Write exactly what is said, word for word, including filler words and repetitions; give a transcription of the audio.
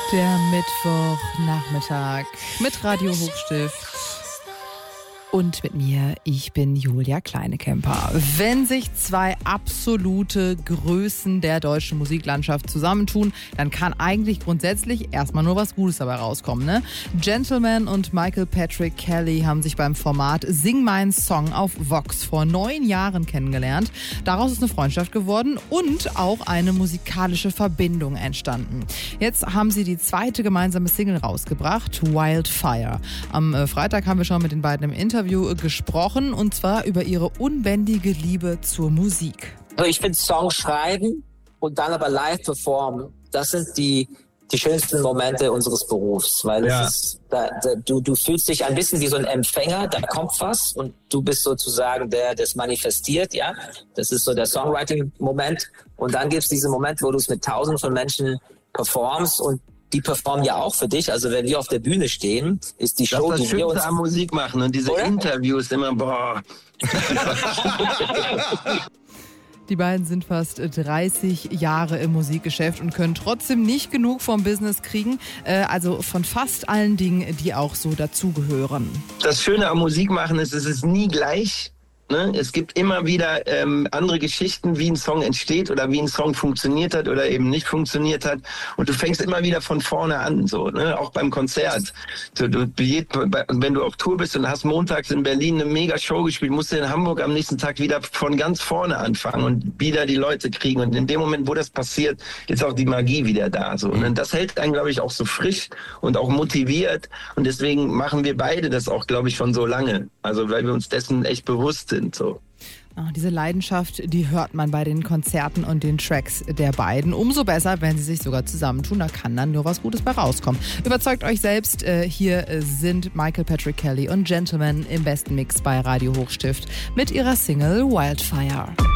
Der Mittwochnachmittag mit Radio Hochstift und mit mir, ich bin Julia Kleinekemper. Wenn sich zwei absolute Größen der deutschen Musiklandschaft zusammentun, dann kann eigentlich grundsätzlich erstmal nur was Gutes dabei rauskommen, ne? Gentleman und Michael Patrick Kelly haben sich beim Format Sing meinen Song auf Vox vor neun Jahren kennengelernt. Daraus ist eine Freundschaft geworden und auch eine musikalische Verbindung entstanden. Jetzt haben sie die zweite gemeinsame Single rausgebracht, Wildfire. Am Freitag haben wir schon mit den beiden im Interview gesprochen, und zwar über ihre unbändige Liebe zur Musik. Also ich finde, Songs schreiben und dann aber live performen, das sind die, die schönsten Momente unseres Berufs, weil ja. es ist, da, da, du, du fühlst dich ein bisschen wie so ein Empfänger, da kommt was und du bist sozusagen der, der es manifestiert, ja. Das ist so der Songwriting-Moment, und dann gibt es diesen Moment, wo du es mit tausenden von Menschen performst, und die performen ja auch für dich. Also wenn wir auf der Bühne stehen, ist die Show, das die wir uns... am Musik machen und diese Oder? Interviews immer, boah. Die beiden sind fast dreißig Jahre im Musikgeschäft und können trotzdem nicht genug vom Business kriegen. Äh, also von fast allen Dingen, die auch so dazugehören. Das Schöne am Musikmachen ist, es ist nie gleich. Ne? Es gibt immer wieder ähm, andere Geschichten, wie ein Song entsteht oder wie ein Song funktioniert hat oder eben nicht funktioniert hat. Und du fängst immer wieder von vorne an, so, ne? Auch beim Konzert. Du, du, wenn du auf Tour bist und hast montags in Berlin eine mega Show gespielt, musst du in Hamburg am nächsten Tag wieder von ganz vorne anfangen und wieder die Leute kriegen. Und in dem Moment, wo das passiert, ist auch die Magie wieder da. So. Und das hält einen, glaube ich, auch so frisch und auch motiviert. Und deswegen machen wir beide das auch, glaube ich, schon so lange. Also weil wir uns dessen echt bewusst sind. So. Oh, diese Leidenschaft, die hört man bei den Konzerten und den Tracks der beiden. Umso besser, wenn sie sich sogar zusammentun. Da kann dann nur was Gutes bei rauskommen. Überzeugt euch selbst. Äh, hier sind Michael Patrick Kelly und Gentleman im besten Mix bei Radio Hochstift mit ihrer Single Wildfire.